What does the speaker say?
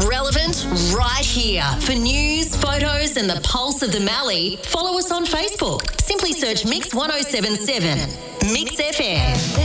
Relevant right here. For news, photos and the pulse of the Mallee, follow us on Facebook. Simply search Mix 1077. Mix FM.